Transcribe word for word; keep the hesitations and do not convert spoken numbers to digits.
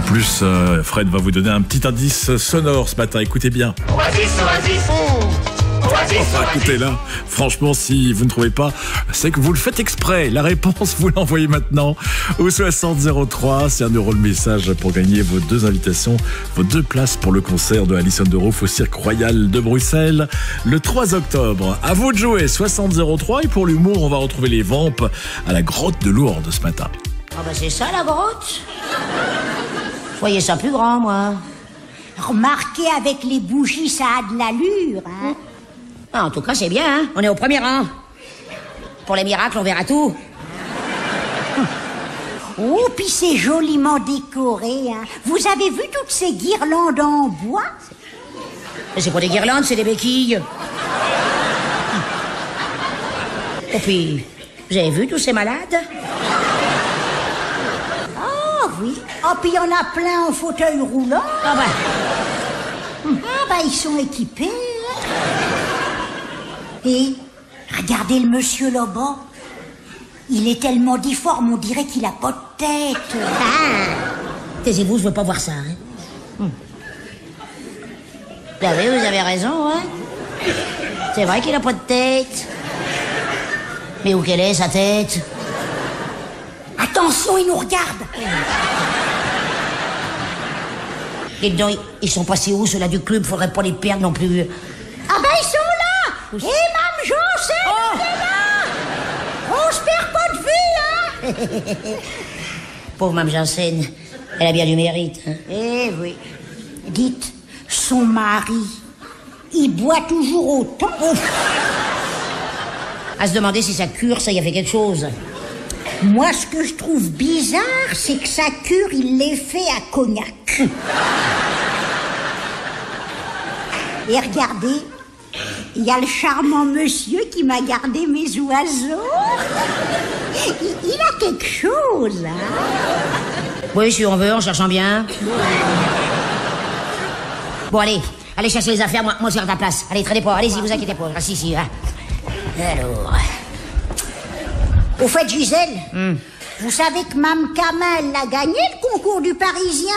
plus, euh, Fred va vous donner un petit indice sonore ce matin. Écoutez bien. Oasis, Oasis. Oasis, Enfin, écoutez là, franchement, si vous ne trouvez pas, c'est que vous le faites exprès. La réponse, vous l'envoyez maintenant au soixante zéro trois. C'est un euro le message pour gagner vos deux invitations, vos deux places pour le concert de Alison de Roof au Cirque Royal de Bruxelles le trois octobre. À vous de jouer, soixante zéro trois. Et pour l'humour, on va retrouver les Vampes à la grotte de Lourdes ce matin. Ah bah c'est ça la grotte. Je voyais ça plus grand, moi. Remarquez, avec les bougies, ça a de l'allure, hein. Ah, en tout cas, c'est bien, hein. On est au premier rang. Pour les miracles, on verra tout. Oh, puis c'est joliment décoré, hein. Vous avez vu toutes ces guirlandes en bois? Mais c'est pas des guirlandes, c'est des béquilles. Et puis, vous avez vu tous ces malades? Ah oui. Ah, puis il y en a plein en fauteuil roulant. Ah bah. Ah bah, ils sont équipés, hein. Et regardez le monsieur là-bas. Il est tellement difforme, on dirait qu'il a pas de tête. Ah. Taisez-vous, je veux pas voir ça, hein. Hum. Vous avez, vous avez raison, hein. C'est vrai qu'il a pas de tête. Mais où qu'elle est, sa tête? Attention, il nous regarde. Et dedans, ils sont passés où, ceux-là du club? Faudrait pas les perdre non plus. Ah ben, ils sont là. Et Mme Janssen, Oh. elle est là. On se perd pas de vue, hein. Pauvre Mme Janssen, elle a bien du mérite, hein. Eh oui. Dites, son mari, il boit toujours autant. À se demander si sa cure, ça y a fait quelque chose. Moi, ce que je trouve bizarre, c'est que sa cure, il l'ait fait à cognac. Et regardez, il y a le charmant monsieur qui m'a gardé mes oiseaux. Il, il a quelque chose, hein. Oui, si on veut, en cherchant bien. Bon, allez, allez chercher les affaires, moi, moi je garde la place. Allez, traînez pas, allez-y, vous inquiétez pas, reste ici, hein. Alors... Au fait, Gisèle, Hmm. vous savez que Mme Kamel a gagné le concours du Parisien.